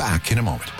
Back in a moment.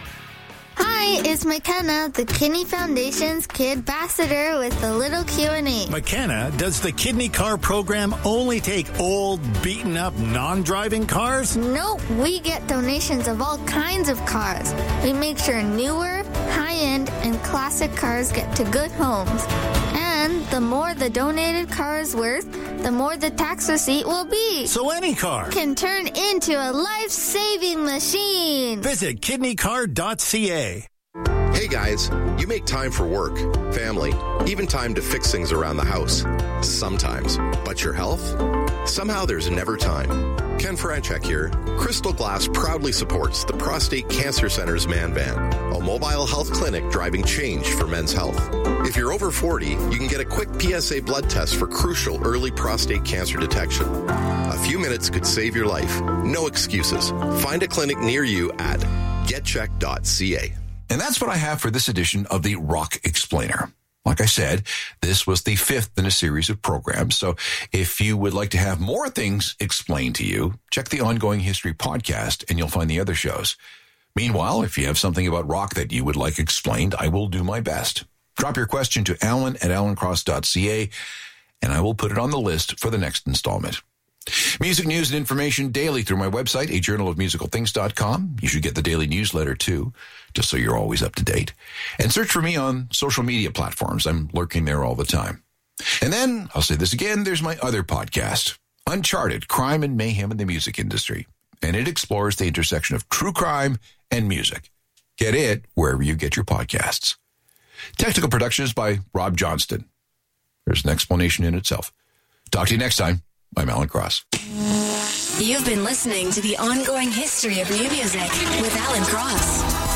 Hi, it's McKenna, the Kidney Foundation's Kid Ambassador with a little Q&A. McKenna, does the Kidney Car program only take old, beaten-up, non-driving cars? Nope, we get donations of all kinds of cars. We make sure newer, high-end, and classic cars get to good homes. And the more the donated car is worth, the more the tax receipt will be. So any car can turn into a life-saving machine. Visit kidneycar.ca. Hey guys, you make time for work, family, even time to fix things around the house. Sometimes. But your health? Somehow there's never time. Ken Franchek here. Crystal Glass proudly supports the Prostate Cancer Center's Man Van, a mobile health clinic driving change for men's health. If you're over 40, you can get a quick PSA blood test for crucial early prostate cancer detection. A few minutes could save your life. No excuses. Find a clinic near you at getcheck.ca. And that's what I have for this edition of the Rock Explainer. Like I said, this was the 5th in a series of programs. So if you would like to have more things explained to you, check the Ongoing History podcast and you'll find the other shows. Meanwhile, if you have something about rock that you would like explained, I will do my best. Drop your question to alan@alancross.ca and I will put it on the list for the next installment. Music news and information daily through my website, ajournalofmusicalthings.com. You should get the daily newsletter too, just so you're always up to date. And search for me on social media platforms. I'm lurking there all the time. And then, I'll say this again, there's my other podcast, Uncharted, Crime and Mayhem in the Music Industry. And it explores the intersection of true crime and music. Get it wherever you get your podcasts. Technical production is by Rob Johnston. There's an explanation in itself. Talk to you next time. I'm Alan Cross. You've been listening to The Ongoing History of New Music with Alan Cross.